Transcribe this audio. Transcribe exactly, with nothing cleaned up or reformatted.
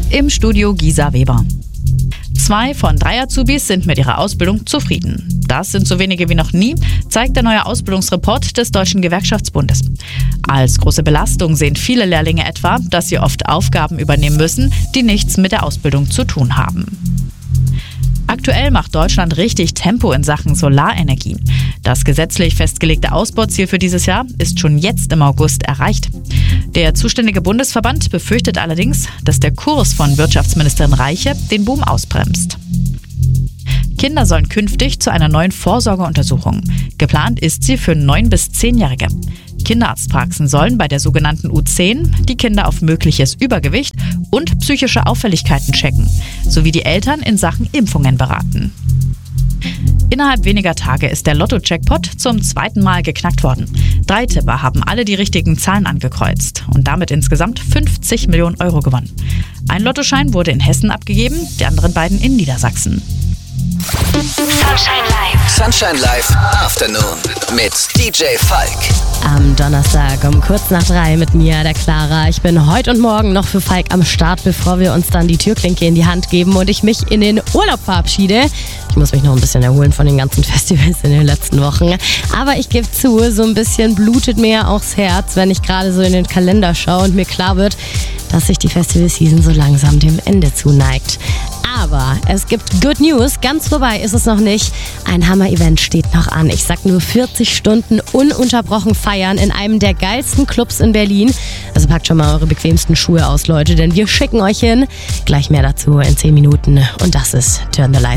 im Studio Gisa Weber. Zwei von drei Azubis sind mit ihrer Ausbildung zufrieden. Das sind so wenige wie noch nie, zeigt der neue Ausbildungsreport des Deutschen Gewerkschaftsbundes. Als große Belastung sehen viele Lehrlinge etwa, dass sie oft Aufgaben übernehmen müssen, die nichts mit der Ausbildung zu tun haben. Aktuell macht Deutschland richtig Tempo in Sachen Solarenergie. Das gesetzlich festgelegte Ausbauziel für dieses Jahr ist schon jetzt im August erreicht. Der zuständige Bundesverband befürchtet allerdings, dass der Kurs von Wirtschaftsministerin Reiche den Boom ausbremst. Kinder sollen künftig zu einer neuen Vorsorgeuntersuchung. Geplant ist sie für neun- bis zehnjährige. Kinderarztpraxen sollen bei der sogenannten U zehn die Kinder auf mögliches Übergewicht und psychische Auffälligkeiten checken, sowie die Eltern in Sachen Impfungen beraten. Innerhalb weniger Tage ist der Lotto-Jackpot zum zweiten Mal geknackt worden. Drei Tipper haben alle die richtigen Zahlen angekreuzt und damit insgesamt fünfzig Millionen Euro gewonnen. Ein Lottoschein wurde in Hessen abgegeben, die anderen beiden in Niedersachsen. Sunshine Live. Sunshine Live Afternoon mit D J Falk. Am Donnerstag um kurz nach drei mit mir, der Clara. Ich bin heute und morgen noch für Falk am Start, bevor wir uns dann die Türklinke in die Hand geben und ich mich in den Urlaub verabschiede. Ich muss mich noch ein bisschen erholen von den ganzen Festivals in den letzten Wochen. Aber ich gebe zu, so ein bisschen blutet mir auch das Herz, wenn ich gerade so in den Kalender schaue und mir klar wird, dass sich die Festival-Season so langsam dem Ende zuneigt. Aber es gibt Good News, ganz vorbei ist es noch nicht. Ein Hammer-Event steht noch an. Ich sag nur vierzig Stunden ununterbrochen feiern in einem der geilsten Clubs in Berlin. Also packt schon mal eure bequemsten Schuhe aus, Leute, denn wir schicken euch hin. Gleich mehr dazu in zehn Minuten und das ist Turn the Lights